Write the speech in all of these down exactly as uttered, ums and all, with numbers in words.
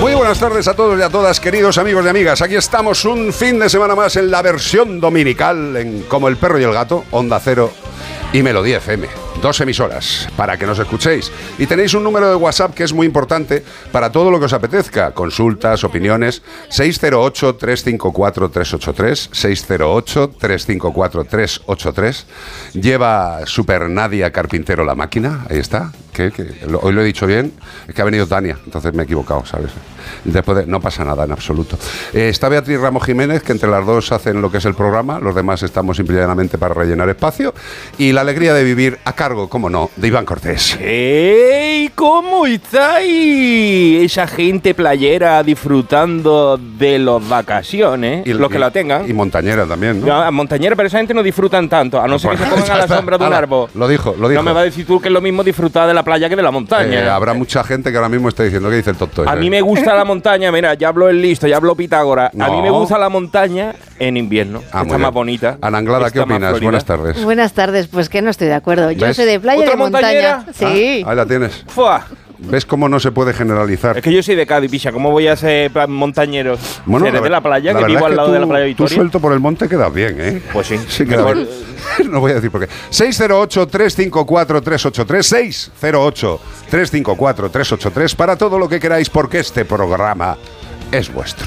Muy buenas tardes a todos y a todas, queridos amigos y amigas. Aquí estamos un fin de semana más en la versión dominical en Como el Perro y el Gato, Onda Cero y Melodía F M. Dos emisoras para que nos escuchéis. Y tenéis un número de WhatsApp que es muy importante para todo lo que os apetezca. Consultas, opiniones. seis cero ocho, tres cinco cuatro, tres ocho tres. seis cero ocho, tres cinco cuatro, tres ocho tres. Lleva Super Nadia Carpintero la máquina. Ahí está. ¿Qué, qué? Hoy lo he dicho bien. Es que ha venido Tania. Entonces me he equivocado, ¿sabes? Después de, no pasa nada en absoluto. Eh, está Beatriz Ramos Jiménez, que entre las dos hacen lo que es el programa. Los demás estamos simplemente para rellenar espacio. Y la alegría de vivir a cargo, cómo no, de Iván Cortés. ¡Ey! ¿Cómo estáis? Esa gente playera disfrutando de las vacaciones, y, los que y, la tengan. Y montañera también, ¿no? Ya, montañera, pero esa gente no disfrutan tanto, a no ser que se pongan a la sombra de un árbol. Lo dijo, lo dijo. No me va a decir tú que es lo mismo disfrutar de la playa que de la montaña. Eh, habrá mucha gente que ahora mismo está diciendo que dice el tonto. A mí me gusta la montaña, mira, ya hablo el listo, ya hablo Pitágoras. No. A mí me gusta la montaña en invierno, ah, está más bonita. Ana Anglada, ¿qué opinas? Buenas tardes. Buenas tardes, pues que no estoy de acuerdo. Yo ¿Ves? soy de playa y de montaña. Sí. Ah, ahí la tienes. ¡Fua! ¿Ves cómo no se puede generalizar? Es que yo soy de Cádiz, picha. ¿Cómo voy a ser montañero? Bueno, Seré la, de la playa, la que vivo al lado tú, de la playa Victoria. Tú suelto por el monte quedas bien, ¿eh? Pues sí. Sí, queda bien. No voy a decir por qué. seis cero ocho, tres cinco cuatro, tres ocho tres. seis cero ocho, tres cinco cuatro, tres ocho tres para todo lo que queráis, porque este programa es vuestro.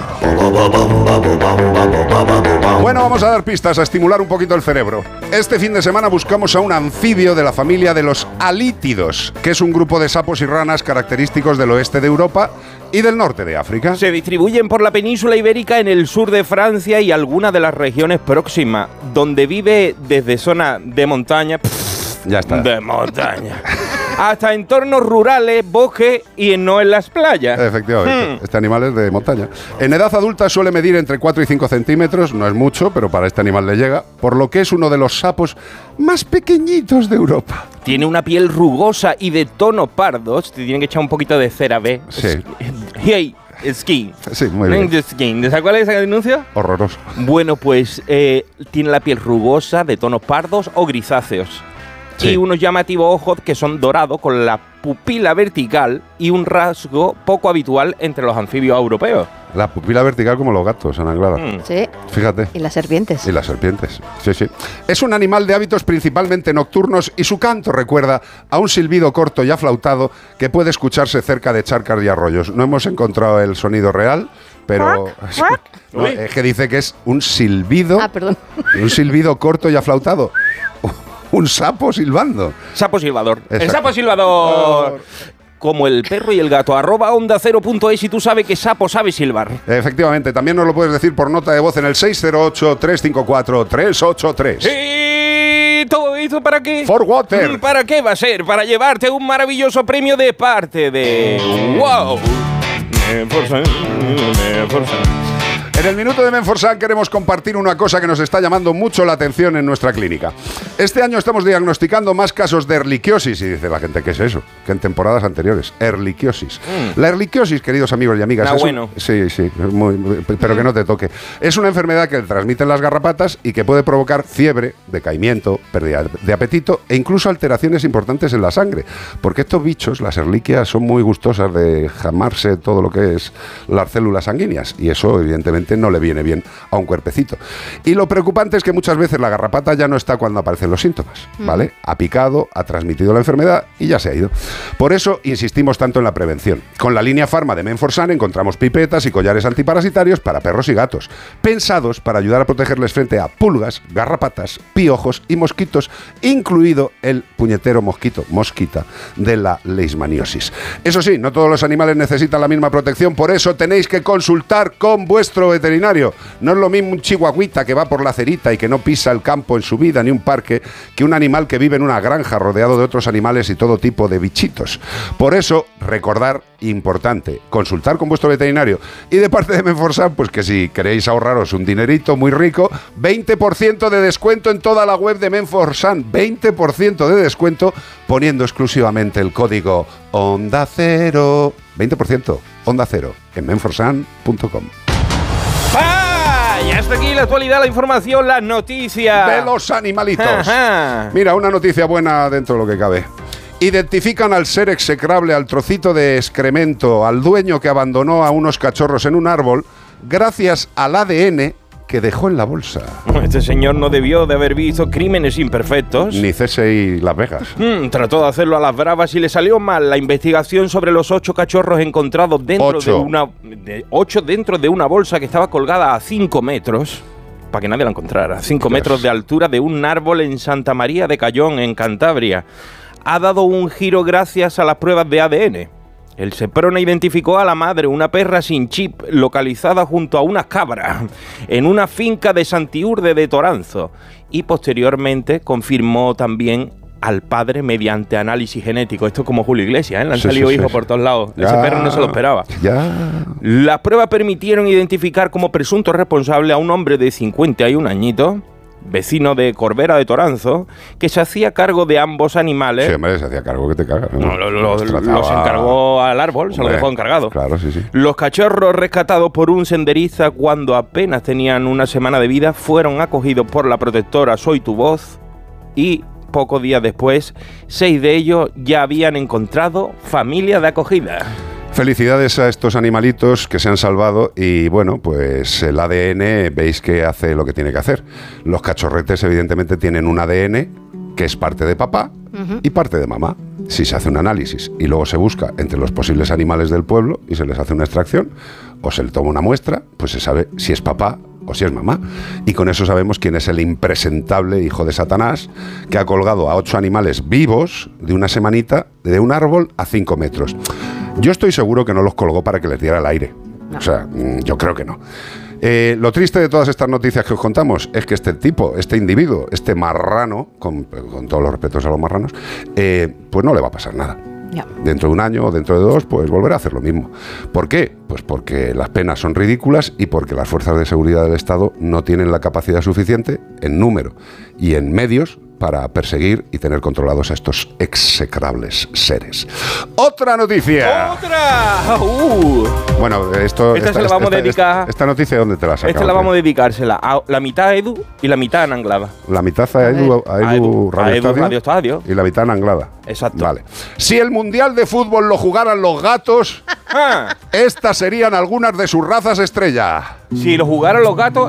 Bueno, vamos a dar pistas, a estimular un poquito el cerebro. Este fin de semana buscamos a un anfibio de la familia de los halítidos, que es un grupo de sapos y ranas característicos del oeste de Europa y del norte de África. Se distribuyen por la península ibérica, en el sur de Francia y algunas de las regiones próximas, donde vive desde zona de montaña. Pff, ya está. De montaña. Hasta entornos rurales, bosques y no en las playas. Efectivamente, hmm. este animal es de montaña. En edad adulta suele medir entre cuatro y cinco centímetros, no es mucho, pero para este animal le llega, por lo que es uno de los sapos más pequeñitos de Europa. Tiene una piel rugosa y de tonos pardos, te tienen que echar un poquito de CeraVe. Sí. Hey, skin. Sí, muy bien. Skin. ¿Sabes cuál es ese anuncio? Horroroso. Bueno, pues eh, tiene la piel rugosa, de tonos pardos o grisáceos. Sí. Y unos llamativos ojos que son dorados con la pupila vertical y un rasgo poco habitual entre los anfibios europeos. La pupila vertical como los gatos, Ana Anglada. Mm. Sí. Fíjate. Y las serpientes. Y las serpientes, sí, sí. Es un animal de hábitos principalmente nocturnos y su canto recuerda a un silbido corto y aflautado que puede escucharse cerca de charcas y arroyos. No hemos encontrado el sonido real, pero no, es que dice que es un silbido. Ah, perdón. Un silbido corto y aflautado. Un sapo silbando. Sapo silbador. Exacto. El sapo silbador. Como el perro y el gato. Arroba onda cero punto es y tú sabes que sapo sabe silbar. Efectivamente. También nos lo puedes decir por nota de voz en el seis cero ocho, tres cinco cuatro, tres ocho tres. ¿Y todo esto para qué? For water. ¿Para qué va a ser? Para llevarte un maravilloso premio de parte de... ¡Wow! Menforsan, Menforsan. En el minuto de Menforsan queremos compartir una cosa que nos está llamando mucho la atención en nuestra clínica. Este año estamos diagnosticando más casos de erliquiosis. Y dice la gente, ¿qué es eso? Que en temporadas anteriores. Erliquiosis. Mm. La erliquiosis, queridos amigos y amigas... Ah, es bueno. Un, sí, sí, muy, muy, pero que no te toque. Es una enfermedad que transmiten las garrapatas y que puede provocar fiebre, decaimiento, pérdida de apetito e incluso alteraciones importantes en la sangre. Porque estos bichos, las erliquias, son muy gustosas de jamarse todo lo que es las células sanguíneas. Y eso, evidentemente, no le viene bien a un cuerpecito. Y lo preocupante es que muchas veces la garrapata ya no está cuando aparecen los síntomas, ¿vale? Ha picado, ha transmitido la enfermedad y ya se ha ido. Por eso insistimos tanto en la prevención. Con la línea Pharma de Menforsan encontramos pipetas y collares antiparasitarios para perros y gatos, pensados para ayudar a protegerles frente a pulgas, garrapatas, piojos y mosquitos, incluido el puñetero mosquito, mosquita, de la leishmaniosis. Eso sí, no todos los animales necesitan la misma protección, por eso tenéis que consultar con vuestro veterinario. No es lo mismo un chihuahuita que va por la acerita y que no pisa el campo en su vida ni un parque que un animal que vive en una granja rodeado de otros animales y todo tipo de bichitos. Por eso, recordar, importante, consultar con vuestro veterinario. Y de parte de Menforsan, pues que si queréis ahorraros un dinerito muy rico, veinte por ciento de descuento en toda la web de Menforsan. veinte por ciento de descuento poniendo exclusivamente el código Onda Cero. veinte por ciento Onda Cero en menforsan punto com. ¡Ah! Y hasta aquí la actualidad, la información, las noticias de los animalitos. Ajá. Mira, una noticia buena dentro de lo que cabe. Identifican al ser execrable, al trocito de excremento, al dueño que abandonó a unos cachorros en un árbol, gracias al A D N que dejó en la bolsa. Este señor no debió de haber visto Crímenes Imperfectos. Ni C S I Las Vegas. Mm, trató de hacerlo a las bravas y le salió mal. La investigación sobre los ocho cachorros encontrados dentro ocho. de una... De, ocho dentro de una bolsa que estaba colgada a cinco metros... para que nadie la encontrara. cinco metros de altura de un árbol en Santa María de Cayón, en Cantabria. Ha dado un giro gracias a las pruebas de A D N. El Seprona identificó a la madre, una perra sin chip, localizada junto a unas cabras, en una finca de Santiurde de Toranzo. Y posteriormente confirmó también al padre mediante análisis genético. Esto es como Julio Iglesias, ¿eh? Le han sí, salido sí, hijos sí. por todos lados. Ya, ese perro no se lo esperaba. Ya. Las pruebas permitieron identificar como presunto responsable a un hombre de cincuenta y un añitos, vecino de Corbera de Toranzo, que se hacía cargo de ambos animales. Sí, hombre, se hacía cargo que te cagas. ¿no? No, lo, lo, Trataba... los encargó al árbol, hombre, se lo dejó encargado. Claro, sí, sí. Los cachorros rescatados por un senderista cuando apenas tenían una semana de vida fueron acogidos por la protectora Soy Tu Voz y pocos días después, seis de ellos ya habían encontrado familia de acogida. Felicidades a estos animalitos que se han salvado y bueno, pues el A D N veis que hace lo que tiene que hacer. Los cachorretes evidentemente tienen un A D N que es parte de papá uh-huh. y parte de mamá. Si se hace un análisis y luego se busca entre los posibles animales del pueblo y se les hace una extracción o se le toma una muestra, pues se sabe si es papá o si es mamá. Y con eso sabemos quién es el impresentable hijo de Satanás que ha colgado a ocho animales vivos de una semanita de un árbol a cinco metros. Yo estoy seguro que no los colgó para que les diera el aire. No. O sea, yo creo que no. Eh, lo triste de todas estas noticias que os contamos es que este tipo, este individuo, este marrano, con, con todos los respetos a los marranos, eh, pues no le va a pasar nada. Yeah. Dentro de un año o dentro de dos, pues volverá a hacer lo mismo. ¿Por qué? Pues porque las penas son ridículas y porque las fuerzas de seguridad del Estado no tienen la capacidad suficiente en número y en medios para perseguir y tener controlados a estos execrables seres. ¡Otra noticia! ¡Otra! Uh. Bueno, esto... Esta, esta se la vamos a dedicar... Esta, esta noticia, ¿dónde te la sacas? Esta la vamos a dedicársela a la mitad a Edu y la mitad a Anglada. La mitad a Edu, a Edu, a Edu Radio, a Edu Estadio, Radio Estadio y la mitad en Anglada. Exacto. Vale. Si el Mundial de Fútbol lo jugaran los gatos, estas serían algunas de sus razas estrella. Si lo jugaran los gatos,